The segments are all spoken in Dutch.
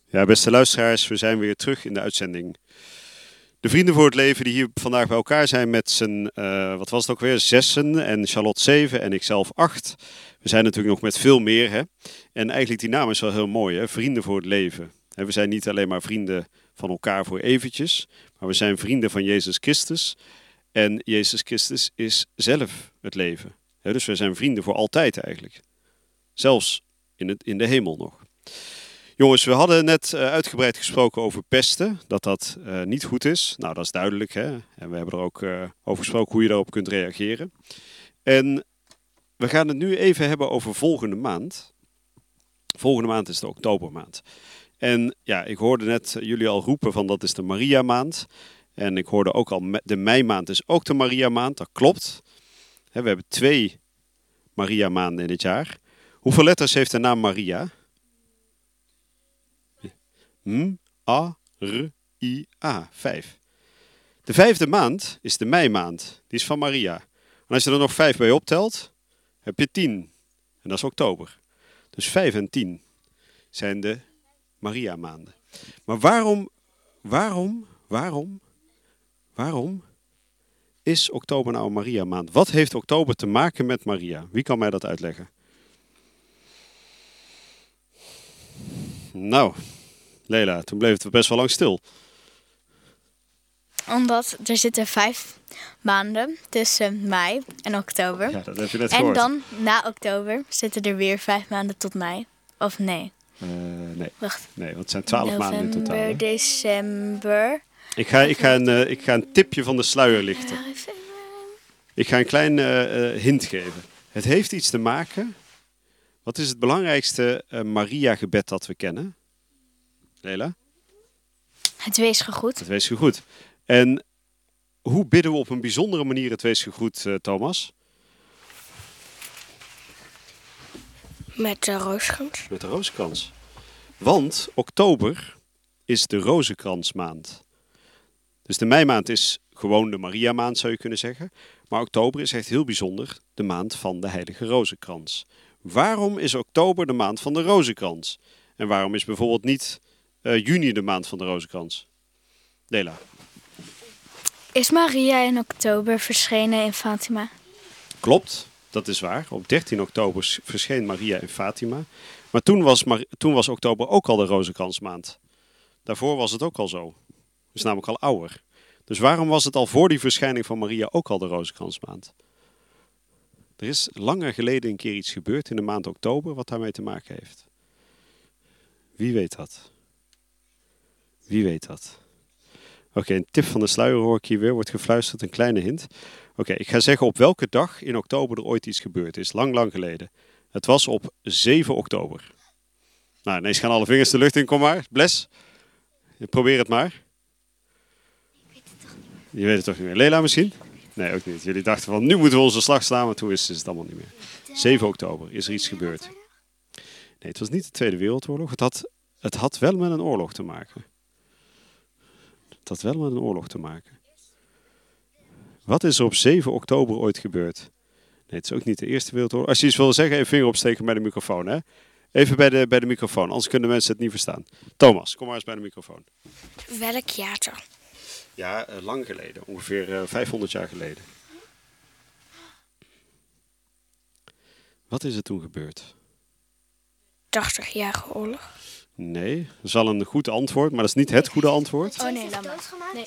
Ja, beste luisteraars, we zijn weer terug in de uitzending. De Vrienden voor het Leven die hier vandaag bij elkaar zijn met z'n, wat was het ook weer, 6 en Charlotte 7 en ikzelf 8. We zijn natuurlijk nog met veel meer, hè. En eigenlijk die naam is wel heel mooi, hè, Vrienden voor het Leven. En we zijn niet alleen maar vrienden van elkaar voor eventjes, maar we zijn vrienden van Jezus Christus. En Jezus Christus is zelf het leven. Dus we zijn vrienden voor altijd eigenlijk. Zelfs in de hemel nog. Jongens, we hadden net uitgebreid gesproken over pesten, dat niet goed is. Nou, dat is duidelijk, hè. En we hebben er ook over gesproken hoe je daarop kunt reageren. En we gaan het nu even hebben over volgende maand. Volgende maand is de oktobermaand. En ja, ik hoorde net jullie al roepen van dat is de Maria-maand. En ik hoorde ook al, de meimaand is ook de Maria-maand, dat klopt. We hebben 2 Maria-maanden in het jaar. Hoeveel letters heeft de naam Maria? M-A-R-I-A, 5. De 5e maand is de meimaand, die is van Maria. En als je er nog 5 bij optelt, heb je 10. En dat is oktober. Dus 5 en 10 zijn de Maria-maanden. Maar waarom is oktober nou een Maria-maand? Wat heeft oktober te maken met Maria? Wie kan mij dat uitleggen? Nou, Leila, toen bleef het best wel lang stil. Omdat er zitten 5 maanden tussen mei en oktober. Ja, dat heb je net gehoord. En dan na oktober zitten er weer 5 maanden tot mei. Of nee? Nee. Wacht. Nee, want het zijn 12 maanden in totaal. November, december. Ik ga een tipje van de sluier lichten. Ik ga een klein hint geven. Het heeft iets te maken. Wat is het belangrijkste Maria-gebed dat we kennen? Leila? Het weesgegroet. Het weesgegroet. En hoe bidden we op een bijzondere manier het weesgegroet, Thomas? Met de rozenkrans. Met de rozenkrans. Want oktober is de rozenkransmaand. Dus de meimaand is gewoon de Maria-maand, zou je kunnen zeggen. Maar oktober is echt heel bijzonder de maand van de heilige rozenkrans. Waarom is oktober de maand van de rozenkrans? En waarom is bijvoorbeeld niet juni de maand van de rozenkrans? Leila. Is Maria in oktober verschenen in Fatima? Klopt, dat is waar. Op 13 oktober verscheen Maria in Fatima. Maar toen was oktober ook al de rozenkransmaand. Daarvoor was het ook al zo. Het is namelijk al ouder. Dus waarom was het al voor die verschijning van Maria ook al de rozenkransmaand? Er is langer geleden een keer iets gebeurd in de maand oktober wat daarmee te maken heeft. Wie weet dat? Wie weet dat? Oké, een tip van de sluier hoor ik hier weer. Wordt gefluisterd, een kleine hint. Oké, ik ga zeggen op welke dag in oktober er ooit iets gebeurd is. Lang, lang geleden. Het was op 7 oktober. Nou, ineens gaan alle vingers de lucht in. Kom maar, Bles. Probeer het maar. Je weet het toch niet meer. Leila misschien? Nee, ook niet. Jullie dachten van, nu moeten we onze slag slaan, maar toen is het allemaal niet meer. 7 oktober is er iets gebeurd. Nee, het was niet de Tweede Wereldoorlog. Het had wel met een oorlog te maken. Het had wel met een oorlog te maken. Wat is er op 7 oktober ooit gebeurd? Nee, het is ook niet de Eerste Wereldoorlog. Als je iets wil zeggen, even vinger opsteken bij de microfoon. Hè? Even bij de microfoon, anders kunnen mensen het niet verstaan. Thomas, kom maar eens bij de microfoon. Welk jaar? Ja, lang geleden. Ongeveer 500 jaar geleden. Wat is er toen gebeurd? 80-jarige oorlog. Nee, dat is wel een goed antwoord, maar dat is niet het goede antwoord. Oh nee, laat maar.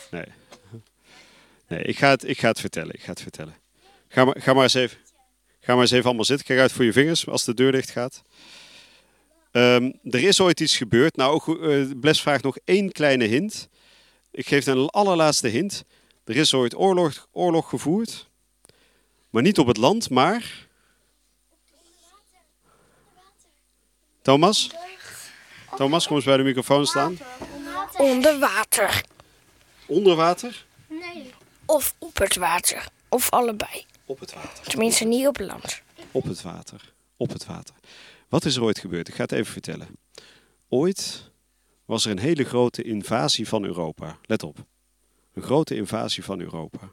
Nee, ik ga het vertellen. Ga maar eens even allemaal zitten. Kijk uit voor je vingers als de deur dicht gaat. Er is ooit iets gebeurd. Nou, Bles vraagt nog 1 kleine hint. Ik geef een allerlaatste hint. Er is ooit oorlog gevoerd. Maar niet op het land, maar... Thomas? Thomas, kom eens bij de microfoon staan. Onder water. Onder water? Nee. Of op het water. Of allebei. Op het water. Tenminste niet op land. Op het water. Op het water. Wat is er ooit gebeurd? Ik ga het even vertellen. Ooit was er een hele grote invasie van Europa. Let op. Een grote invasie van Europa.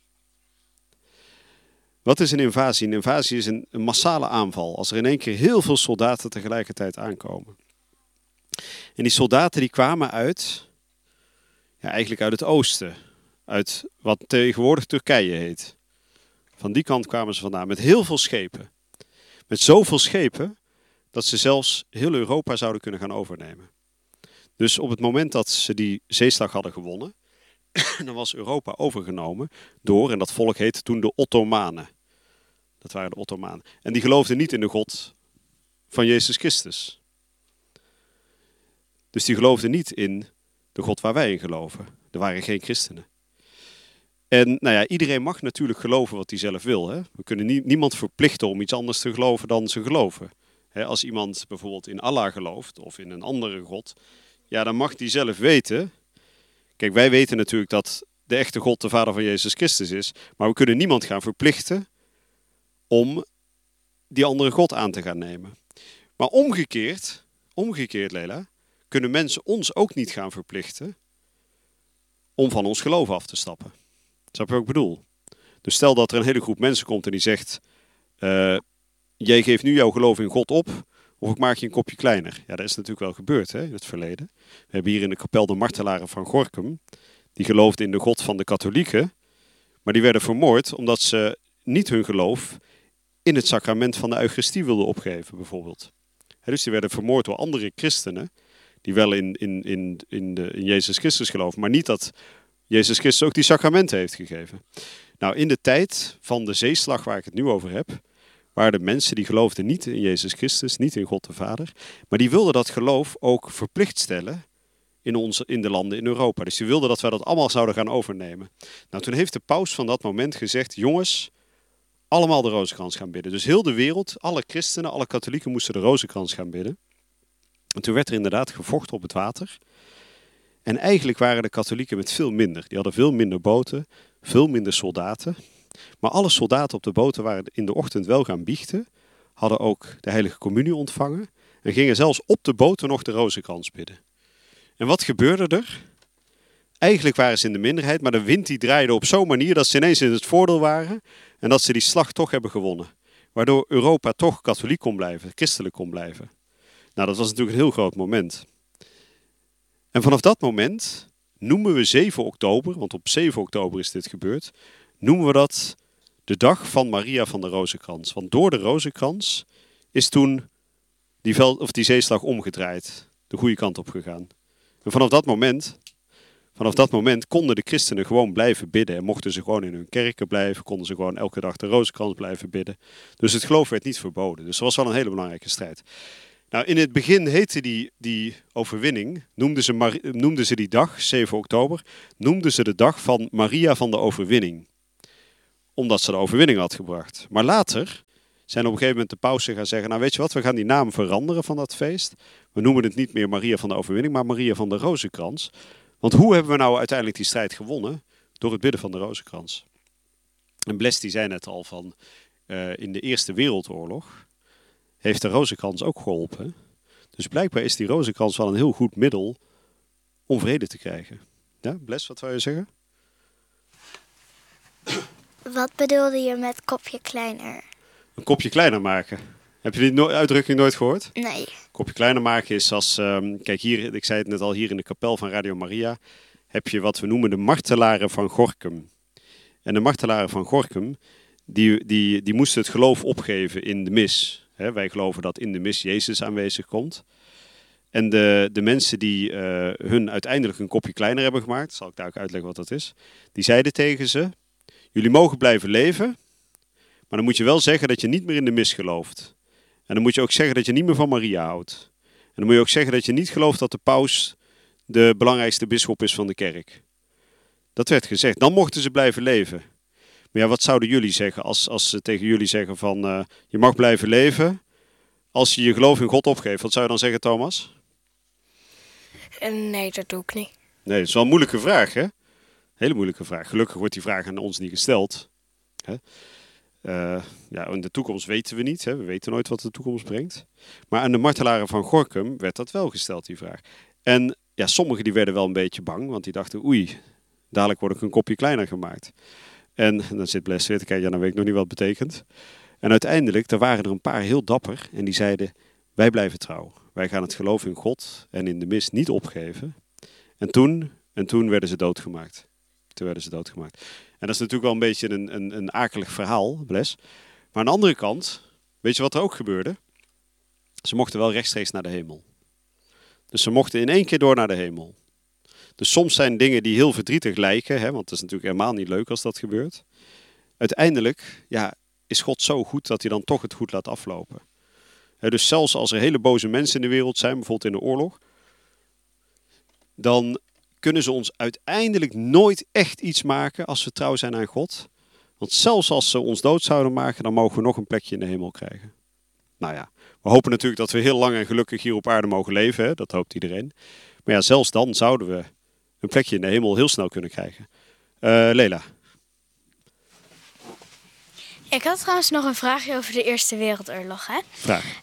Wat is een invasie? Een invasie is een massale aanval. Als er in één keer heel veel soldaten tegelijkertijd aankomen. En die soldaten die kwamen eigenlijk uit het oosten. Uit wat tegenwoordig Turkije heet. Van die kant kwamen ze vandaan met heel veel schepen. Met zoveel schepen dat ze zelfs heel Europa zouden kunnen gaan overnemen. Dus op het moment dat ze die zeeslag hadden gewonnen, dan was Europa overgenomen door, en dat volk heette toen de Ottomanen. Dat waren de Ottomanen. En die geloofden niet in de God van Jezus Christus. Dus die geloofden niet in de God waar wij in geloven. Er waren geen christenen. En iedereen mag natuurlijk geloven wat hij zelf wil. Hè? We kunnen niemand verplichten om iets anders te geloven dan ze geloven. Als iemand bijvoorbeeld in Allah gelooft of in een andere God, dan mag die zelf weten. Kijk, wij weten natuurlijk dat de echte God de Vader van Jezus Christus is. Maar we kunnen niemand gaan verplichten om die andere God aan te gaan nemen. Maar omgekeerd Lela, kunnen mensen ons ook niet gaan verplichten om van ons geloof af te stappen. Snap je wat ik bedoel? Dus stel dat er een hele groep mensen komt en die zegt, jij geeft nu jouw geloof in God op, of ik maak je een kopje kleiner. Ja, dat is natuurlijk wel gebeurd in het verleden. We hebben hier in de kapel de martelaren van Gorinchem, die geloofden in de God van de katholieken, maar die werden vermoord omdat ze niet hun geloof in het sacrament van de Eucharistie wilden opgeven, bijvoorbeeld. Dus die werden vermoord door andere christenen, die wel in Jezus Christus geloven, maar niet dat Jezus Christus ook die sacramenten heeft gegeven. Nou, in de tijd van de zeeslag waar ik het nu over heb, waren er mensen die geloofden niet in Jezus Christus, niet in God de Vader, maar die wilden dat geloof ook verplicht stellen in de landen in Europa. Dus die wilden dat wij dat allemaal zouden gaan overnemen. Nou, toen heeft de paus van dat moment gezegd, jongens, allemaal de rozenkrans gaan bidden. Dus heel de wereld, alle christenen, alle katholieken moesten de rozenkrans gaan bidden. En toen werd er inderdaad gevochten op het water. En eigenlijk waren de katholieken met veel minder. Die hadden veel minder boten, veel minder soldaten. Maar alle soldaten op de boten waren in de ochtend wel gaan biechten, hadden ook de heilige communie ontvangen en gingen zelfs op de boten nog de rozenkrans bidden. En wat gebeurde er? Eigenlijk waren ze in de minderheid, maar de wind die draaide op zo'n manier dat ze ineens in het voordeel waren en dat ze die slag toch hebben gewonnen. Waardoor Europa toch katholiek kon blijven, christelijk kon blijven. Nou, dat was natuurlijk een heel groot moment. En vanaf dat moment noemen we 7 oktober, want op 7 oktober is dit gebeurd, noemen we dat de dag van Maria van de Rozenkrans. Want door de rozenkrans is toen die zeeslag omgedraaid, de goede kant op gegaan. En vanaf dat moment konden de christenen gewoon blijven bidden en mochten ze gewoon in hun kerken blijven, konden ze gewoon elke dag de rozenkrans blijven bidden. Dus het geloof werd niet verboden. Dus dat was wel een hele belangrijke strijd. Nou, in het begin heette die overwinning, noemden ze die dag, 7 oktober, noemden ze de dag van Maria van de overwinning. Omdat ze de overwinning had gebracht. Maar later zijn op een gegeven moment de pausen gaan zeggen, nou weet je wat, we gaan die naam veranderen van dat feest. We noemen het niet meer Maria van de overwinning, maar Maria van de Rozenkrans. Want hoe hebben we nou uiteindelijk die strijd gewonnen? Door het bidden van de rozenkrans. En Bles die zei net al van, in de Eerste Wereldoorlog heeft de rozenkrans ook geholpen. Dus blijkbaar is die rozenkrans wel een heel goed middel om vrede te krijgen. Ja, Bles, wat wou je zeggen? Wat bedoelde je met kopje kleiner? Een kopje kleiner maken. Heb je die uitdrukking nooit gehoord? Nee. Kopje kleiner maken is als, kijk hier, ik zei het net al, hier in de kapel van Radio Maria heb je wat we noemen de martelaren van Gorinchem. En de martelaren van Gorinchem, die moesten het geloof opgeven in de mis. Wij geloven dat in de mis Jezus aanwezig komt. En de mensen die hun uiteindelijk een kopje kleiner hebben gemaakt, zal ik daar ook uitleggen wat dat is, die zeiden tegen ze, jullie mogen blijven leven, maar dan moet je wel zeggen dat je niet meer in de mis gelooft. En dan moet je ook zeggen dat je niet meer van Maria houdt. En dan moet je ook zeggen dat je niet gelooft dat de paus de belangrijkste bisschop is van de kerk. Dat werd gezegd. Dan mochten ze blijven leven. Maar ja, wat zouden jullie zeggen als ze tegen jullie zeggen van je mag blijven leven als je je geloof in God opgeeft? Wat zou je dan zeggen, Thomas? Nee, dat doe ik niet. Nee, dat is wel een moeilijke vraag, hè? Hele moeilijke vraag. Gelukkig wordt die vraag aan ons niet gesteld. Hè? In de toekomst weten we niet. Hè? We weten nooit wat de toekomst brengt. Maar aan de martelaren van Gorinchem werd dat wel gesteld, die vraag. En ja, sommigen die werden wel een beetje bang, want die dachten, oei, dadelijk word ik een kopje kleiner gemaakt. En dan zit Bles weer te kijken, ja, dan weet ik nog niet wat het betekent. En uiteindelijk, er waren er een paar heel dapper en die zeiden, wij blijven trouw. wij gaan het geloof in God en in de mis niet opgeven. En toen werden ze doodgemaakt. En dat is natuurlijk wel een beetje een akelig verhaal, Bles. Maar aan de andere kant, weet je wat er ook gebeurde? Ze mochten wel rechtstreeks naar de hemel. Dus ze mochten in 1 keer door naar de hemel. Dus soms zijn dingen die heel verdrietig lijken, want het is natuurlijk helemaal niet leuk als dat gebeurt. Uiteindelijk is God zo goed dat hij dan toch het goed laat aflopen. Dus zelfs als er hele boze mensen in de wereld zijn, bijvoorbeeld in de oorlog, dan kunnen ze ons uiteindelijk nooit echt iets maken als we trouw zijn aan God. Want zelfs als ze ons dood zouden maken, dan mogen we nog een plekje in de hemel krijgen. Nou ja, we hopen natuurlijk dat we heel lang en gelukkig hier op aarde mogen leven. Hè? Dat hoopt iedereen. Maar ja, zelfs dan zouden we een plekje in de hemel heel snel kunnen krijgen. Lela. Ik had trouwens nog een vraagje over de Eerste Wereldoorlog. Hè? Vraag.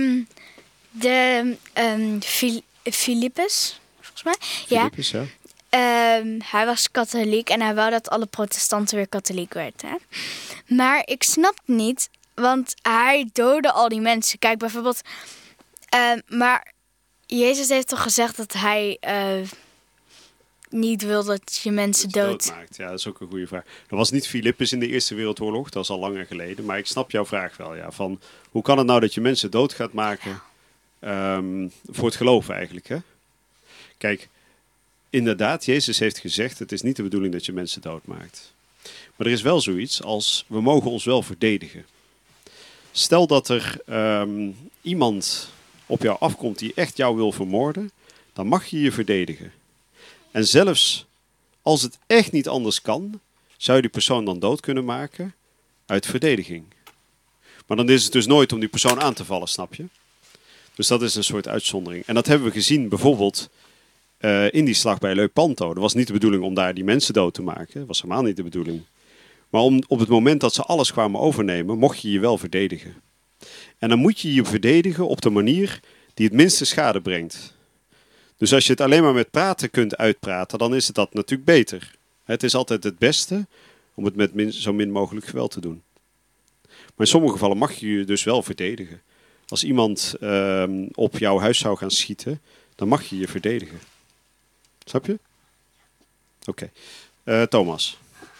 Philippus, volgens mij. Philippus, ja. Hij was katholiek en hij wou dat alle protestanten weer katholiek werden. Hè? Maar ik snap het niet, want hij doodde al die mensen. Kijk, bijvoorbeeld... maar Jezus heeft toch gezegd dat hij niet wil dat je mensen doodmaakt. Ja, dat is ook een goede vraag. Dat was niet Philippus in de Eerste Wereldoorlog, dat is al langer geleden. Maar ik snap jouw vraag wel. Ja, van, hoe kan het nou dat je mensen dood gaat maken voor het geloof eigenlijk? Hè? Kijk, inderdaad, Jezus heeft gezegd, het is niet de bedoeling dat je mensen doodmaakt. Maar er is wel zoiets als, we mogen ons wel verdedigen. Stel dat er iemand op jou afkomt die echt jou wil vermoorden, dan mag je je verdedigen. En zelfs als het echt niet anders kan, zou je die persoon dan dood kunnen maken uit verdediging. Maar dan is het dus nooit om die persoon aan te vallen, snap je? Dus dat is een soort uitzondering. En dat hebben we gezien bijvoorbeeld in die slag bij Leupanto. Dat was niet de bedoeling om daar die mensen dood te maken. Dat was helemaal niet de bedoeling. Maar op het moment dat ze alles kwamen overnemen, mocht je je wel verdedigen. En dan moet je je verdedigen op de manier die het minste schade brengt. Dus als je het alleen maar met praten kunt uitpraten, dan is het dat natuurlijk beter. Het is altijd het beste om het met zo min mogelijk geweld te doen. Maar in sommige gevallen mag je je dus wel verdedigen. Als iemand op jouw huis zou gaan schieten, dan mag je je verdedigen. Snap je? Oké. Thomas.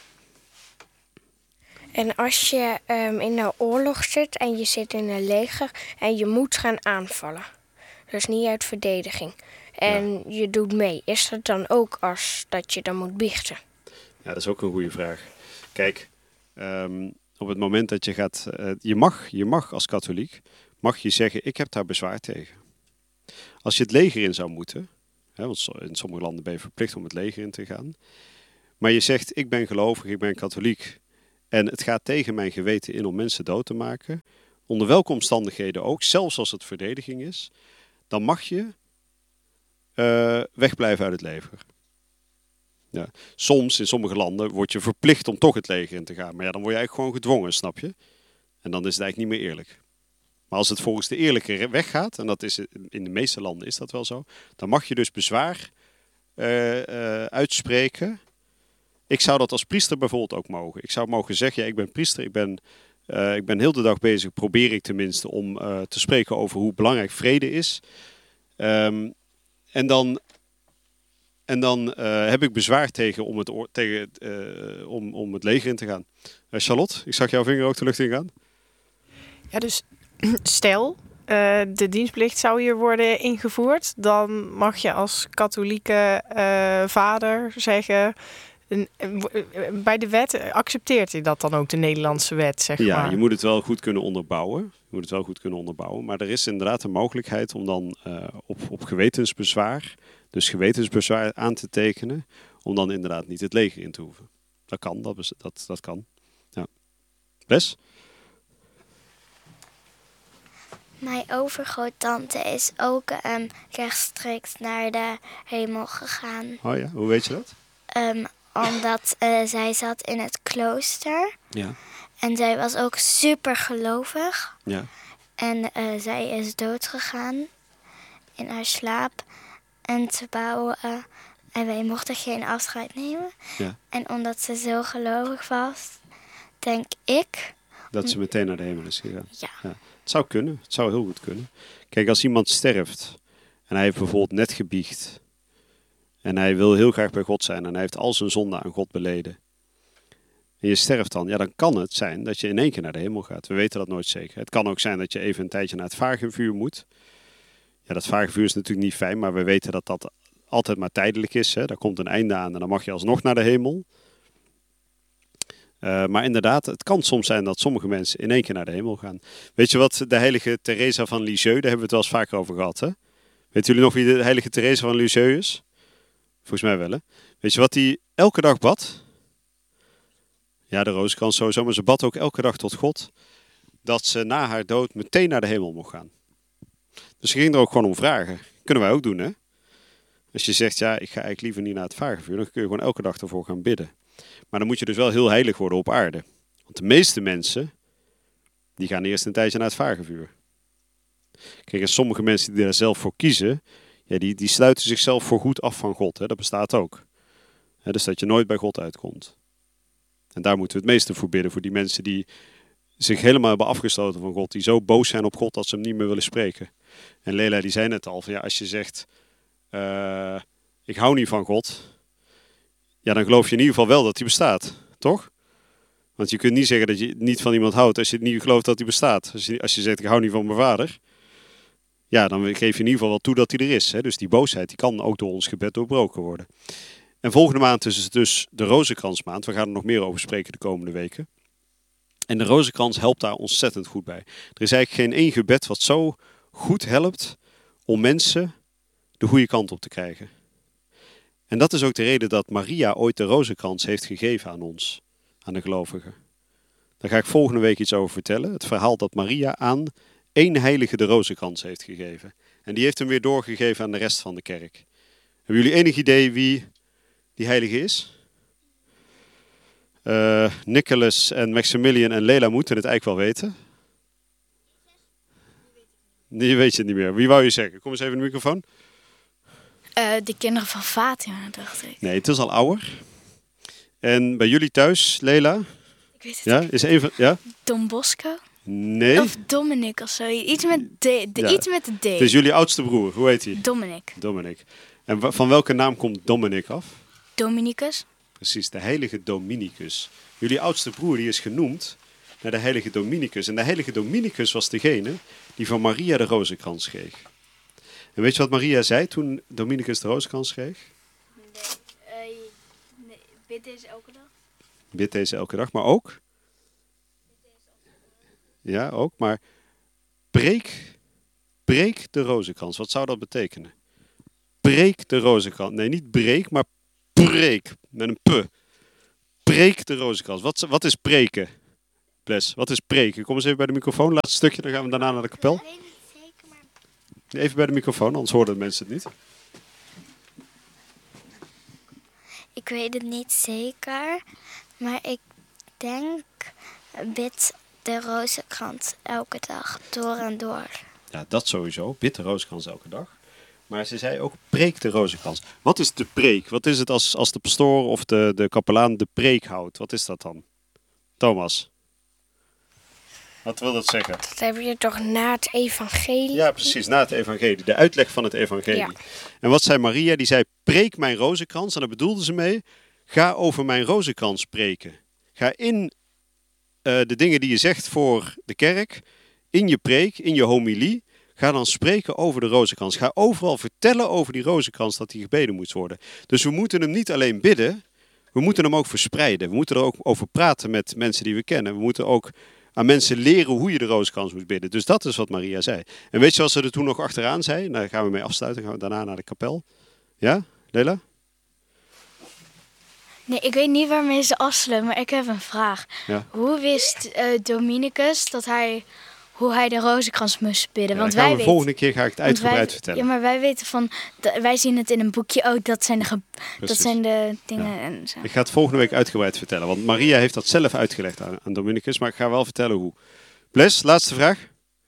En als je in een oorlog zit en je zit in een leger en je moet gaan aanvallen. Dus niet uit verdediging. En je doet mee. Is dat dan ook als dat je dan moet biechten? Ja, dat is ook een goede vraag. Kijk, op het moment dat je gaat... je mag als katholiek mag je zeggen, ik heb daar bezwaar tegen. Als je het leger in zou moeten... want in sommige landen ben je verplicht om het leger in te gaan. Maar je zegt, ik ben gelovig, ik ben katholiek. En het gaat tegen mijn geweten in om mensen dood te maken. Onder welke omstandigheden ook, zelfs als het verdediging is. Dan mag je wegblijven uit het leger. Ja. Soms, in sommige landen, word je verplicht om toch het leger in te gaan. Maar ja, dan word je eigenlijk gewoon gedwongen, snap je? En dan is het eigenlijk niet meer eerlijk. Maar als het volgens de eerlijke weg gaat, en dat is in de meeste landen is dat wel zo, dan mag je dus bezwaar uitspreken. Ik zou dat als priester bijvoorbeeld ook mogen. Ik zou mogen zeggen, ja, ik ben priester, ik ben heel de dag bezig, probeer ik tenminste, om te spreken over hoe belangrijk vrede is. En dan heb ik bezwaar tegen om het leger in te gaan. Charlotte, ik zag jouw vinger ook de lucht ingaan. Ja, dus stel, de dienstplicht zou hier worden ingevoerd. Dan mag je als katholieke vader zeggen... bij de wet accepteert hij dat dan ook, de Nederlandse wet, zeg maar? Ja, je moet het wel goed kunnen onderbouwen. Maar er is inderdaad een mogelijkheid om dan op gewetensbezwaar... dus gewetensbezwaar aan te tekenen... om dan inderdaad niet het leger in te hoeven. Dat kan, dat kan. Ja. Wes? Mijn overgroottante is ook rechtstreeks naar de hemel gegaan. Oh ja, hoe weet je dat? Omdat zij zat in het klooster. Ja. En zij was ook super gelovig. Ja. En zij is doodgegaan in haar slaap. En en wij mochten geen afscheid nemen. Ja. En omdat ze zo gelovig was, denk ik, Dat ze meteen naar de hemel is gegaan. Ja. Het zou kunnen. Het zou heel goed kunnen. Kijk, als iemand sterft en hij heeft bijvoorbeeld net gebiecht en hij wil heel graag bij God zijn en hij heeft al zijn zonden aan God beleden. En je sterft dan, ja, dan kan het zijn dat je in één keer naar de hemel gaat. We weten dat nooit zeker. Het kan ook zijn dat je even een tijdje naar het vagevuur moet. Ja, dat vagevuur is natuurlijk niet fijn, maar we weten dat dat altijd maar tijdelijk is. Hè. Daar komt een einde aan en dan mag je alsnog naar de hemel. Maar inderdaad, het kan soms zijn dat sommige mensen in één keer naar de hemel gaan. Weet je wat de heilige Teresa van Lisieux, daar hebben we het wel eens vaker over gehad, hè? Weten jullie nog wie de heilige Teresa van Lisieux is? Volgens mij wel, hè? Weet je wat die elke dag bad? Ja, de rozenkrans sowieso, maar ze bad ook elke dag tot God dat ze na haar dood meteen naar de hemel mocht gaan. Dus ze ging er ook gewoon om vragen. Kunnen wij ook doen, hè? Als je zegt, ja, ik ga eigenlijk liever niet naar het vagevuur, dan kun je gewoon elke dag ervoor gaan bidden. Maar dan moet je dus wel heel heilig worden op aarde. Want de meeste mensen, die gaan eerst een tijdje naar het vagevuur. Kijk, en sommige mensen die daar zelf voor kiezen, ja, die sluiten zichzelf voor goed af van God. Hè? Dat bestaat ook. Hè, dus dat je nooit bij God uitkomt. En daar moeten we het meeste voor bidden. Voor die mensen die zich helemaal hebben afgesloten van God. Die zo boos zijn op God dat ze hem niet meer willen spreken. En Lela die zei net al, van, ja, als je zegt, ik hou niet van God. Ja, dan geloof je in ieder geval wel dat hij bestaat. Toch? Want je kunt niet zeggen dat je niet van iemand houdt als je niet gelooft dat hij bestaat. Als je zegt, ik hou niet van mijn vader. Ja, dan geef je in ieder geval wel toe dat hij er is. Hè? Dus die boosheid die kan ook door ons gebed doorbroken worden. En volgende maand is het dus de rozenkransmaand. We gaan er nog meer over spreken de komende weken. En de rozenkrans helpt daar ontzettend goed bij. Er is eigenlijk geen één gebed wat zo goed helpt om mensen de goede kant op te krijgen. En dat is ook de reden dat Maria ooit de rozenkrans heeft gegeven aan ons, aan de gelovigen. Daar ga ik volgende week iets over vertellen. Het verhaal dat Maria aan één heilige de rozenkrans heeft gegeven. En die heeft hem weer doorgegeven aan de rest van de kerk. Hebben jullie enig idee wie die heilige is? Nicholas en Maximilian en Lela moeten het eigenlijk wel weten. Nee, weet je het niet meer. Wie wou je zeggen? Kom eens even in de microfoon. De kinderen van Fatima, dacht ik. Nee, het is al ouder. En bij jullie thuis, Lela? Ik weet het Ja, is een van... Ja? Don Bosco? Nee. Of Dominic of zo. Iets met Ja. iets met de D. Het is jullie oudste broer. Hoe heet hij? Dominic. Dominic. En van welke naam komt Dominic af? Dominicus? Precies, de heilige Dominicus. Jullie oudste broer die is genoemd naar de heilige Dominicus. En de heilige Dominicus was degene die van Maria de rozenkrans kreeg. En weet je wat Maria zei toen Dominicus de rozenkrans kreeg? Nee, bid deze elke dag. Bid deze elke dag, maar ook? Ja, ook, maar breek de rozenkrans. Wat zou dat betekenen? Breek de rozenkrans. Nee, niet breek, maar preek. Met een p. Preek de rozenkrans. Wat is preken? Bles, wat is preken? Kom eens even bij de microfoon. Laatste stukje, dan gaan we daarna naar de kapel. Ik weet niet zeker, maar... Even bij de microfoon, anders horen de mensen het niet. Ik weet het niet zeker, maar ik denk, bid de rozenkrans elke dag, door en door. Ja, dat sowieso. Bid de rozenkrans elke dag. Maar ze zei ook, preek de rozenkrans. Wat is de preek? Wat is het als de pastoor of de kapelaan de preek houdt? Wat is dat dan? Thomas? Wat wil dat zeggen? Dat heb je toch na het evangelie? Ja, precies, na het evangelie. De uitleg van het evangelie. Ja. En wat zei Maria? Die zei, preek mijn rozenkrans. En daar bedoelde ze mee, ga over mijn rozenkrans spreken. Ga in de dingen die je zegt voor de kerk, in je preek, in je homilie, ga dan spreken over de rozenkrans. Ga overal vertellen over die rozenkrans dat die gebeden moet worden. Dus we moeten hem niet alleen bidden, we moeten hem ook verspreiden. We moeten er ook over praten met mensen die we kennen. We moeten ook aan mensen leren hoe je de rozenkrans moet bidden. Dus dat is wat Maria zei. En weet je wat ze er toen nog achteraan zei? Daar gaan we mee afsluiten, gaan we daarna naar de kapel. Ja, Lela? Nee, ik weet niet waarmee ze afsluiten, maar ik heb een vraag. Ja. Hoe wist Dominicus hoe hij de rozenkrans moest bidden? Ja, Want dan gaan wij we weten... volgende keer ga ik het want uitgebreid wij, vertellen. Ja, maar wij weten van... Wij zien het in een boekje. Oh, dat zijn dat Precies. zijn de dingen Ja. en zo. Ik ga het volgende week uitgebreid vertellen. Want Maria heeft dat zelf uitgelegd aan Dominicus. Maar ik ga wel vertellen hoe. Bles, laatste vraag.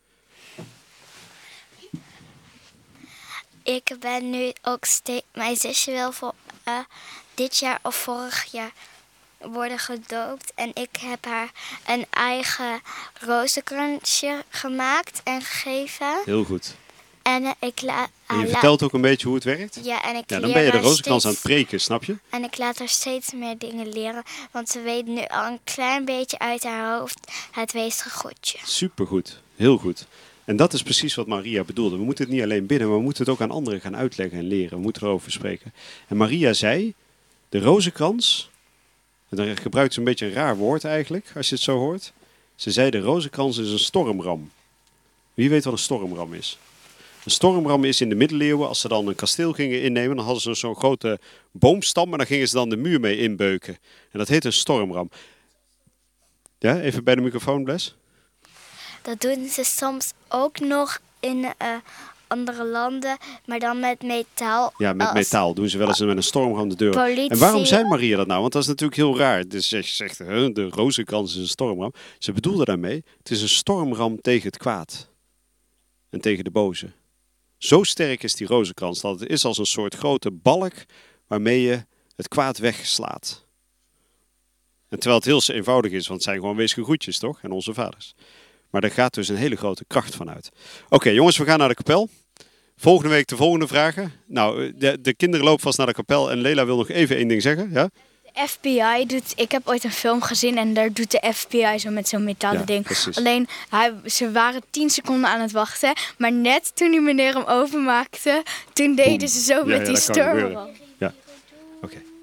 Ik ben nu ook steeds... Mijn zusje wil voor dit jaar of vorig jaar worden gedoopt. En ik heb haar een eigen rozenkransje gemaakt en gegeven. Heel goed. En En je vertelt ook een beetje hoe het werkt? Ja, en ik Ja, dan leer ben je de haar rozenkrans aan steeds- het preken, snap je? En ik laat haar steeds meer dingen leren. Want ze weet nu al een klein beetje uit haar hoofd het weesgegoedje. Supergoed, heel goed. En dat is precies wat Maria bedoelde. We moeten het niet alleen bidden, maar we moeten het ook aan anderen gaan uitleggen en leren. We moeten erover spreken. En Maria zei, de rozenkrans, en dan gebruikt ze een beetje een raar woord eigenlijk, als je het zo hoort. Ze zei, de rozenkrans is een stormram. Wie weet wat een stormram is? Een stormram is in de middeleeuwen, als ze dan een kasteel gingen innemen, dan hadden ze zo'n grote boomstam en daar gingen ze dan de muur mee inbeuken. En dat heet een stormram. Ja, even bij de microfoon, Bles. Dat doen ze soms ook nog in andere landen, maar dan met metaal. Ja, met als metaal doen ze wel eens met een stormram de deur. politie. En waarom zei Maria dat nou? Want dat is natuurlijk heel raar. Dus je zegt, de rozenkrans is een stormram. Ze bedoelde daarmee, het is een stormram tegen het kwaad. En tegen de boze. Zo sterk is die rozenkrans dat het is als een soort grote balk waarmee je het kwaad wegslaat. En terwijl het heel eenvoudig is, want het zijn gewoon weesgegroetjes, toch? En onze vaders. Maar daar gaat dus een hele grote kracht van uit. Oké, jongens, we gaan naar de kapel. Volgende week de volgende vragen. Nou, de kinderen lopen vast naar de kapel en Lela wil nog even één ding zeggen. Ja? De FBI doet... Ik heb ooit een film gezien en daar doet de FBI zo met zo'n metalen Ja, ding. precies. Alleen, ze waren 10 seconden aan het wachten. Maar net toen die meneer hem openmaakte, toen deden ze zo Ja, met ja, die dat kan gebeuren. stormram. Ja, oké.